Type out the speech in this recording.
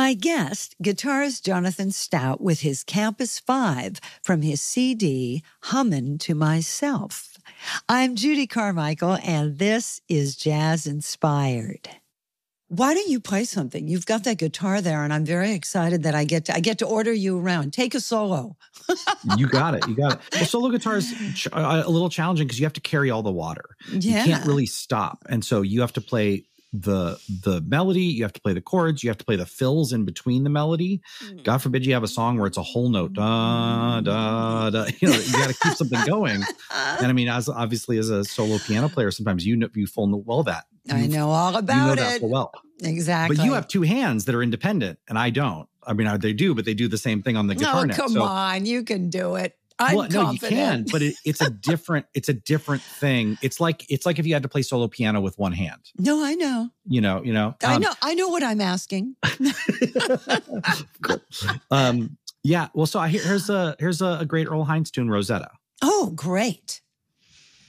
My guest, guitarist Jonathan Stout with his Campus 5 from his CD, Hummin' to Myself. I'm Judy Carmichael, and this is Jazz Inspired. Why don't you play something? You've got that guitar there, and I'm very excited that I get to order you around. Take a solo. You got it. Well, solo guitar is a little challenging because you have to carry all the water. Yeah. You can't really stop. And so you have to play the melody, you have to play the chords, you have to play the fills in between the melody. God forbid you have a song where it's a whole note, da, da, da. You got to keep something going. And I mean, obviously as a solo piano player, sometimes you full well that. I know all about that full well. Exactly. But you have two hands that are independent, and I don't. I mean, they do, but they do the same thing on the guitar neck. Come on, you can do it. I'm confident. No, you can, but it's a different thing. It's like if you had to play solo piano with one hand. No, I know. You know. I know what I'm asking. Yeah. Well, so here's a great Earl Hines tune, Rosetta. Oh, great.